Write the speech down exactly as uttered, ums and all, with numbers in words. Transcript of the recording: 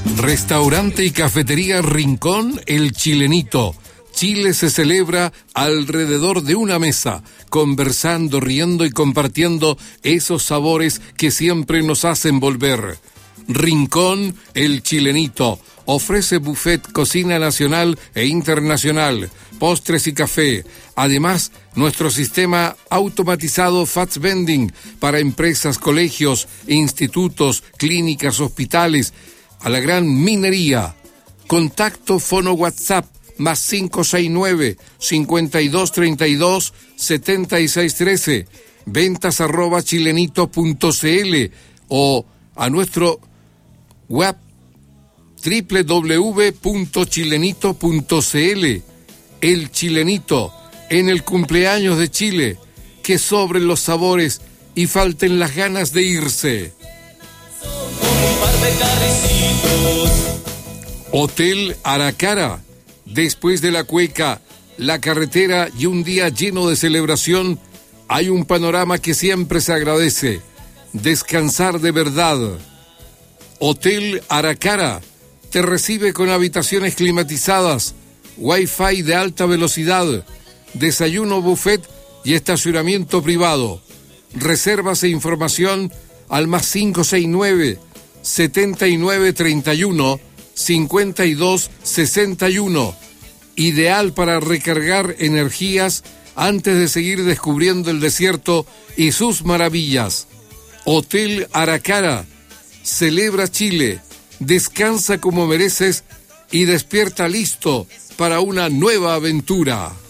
Restaurante y cafetería Rincón El Chilenito. Chile se celebra alrededor de una mesa, conversando, riendo y compartiendo esos sabores que siempre nos hacen volver. Rincón El Chilenito ofrece buffet, cocina nacional e internacional, postres y café. Además, nuestro sistema automatizado Fast Vending para empresas, colegios, institutos, clínicas, hospitales, a la gran minería. Contacto fono WhatsApp más cinco seis nueve, cincuenta y dos treinta y dos, setenta y seis trece, ventas arroba chilenito punto cl o a nuestro web doble u doble u doble u punto chilenito punto cl. El Chilenito, en el cumpleaños de Chile, que sobren los sabores y falten las ganas de irse. Hotel Aracara. Después de la cueca, la carretera y un día lleno de celebración, hay un panorama que siempre se agradece: descansar de verdad. Hotel Aracara te recibe con habitaciones climatizadas, wifi de alta velocidad, desayuno buffet y estacionamiento privado. Reservas e información al más cinco seis nueve, setenta y nueve treinta y uno, cincuenta y dos sesenta y uno. Ideal para recargar energías antes de seguir descubriendo el desierto y sus maravillas. Hotel Aracara. Celebra Chile, descansa como mereces y despierta listo para una nueva aventura.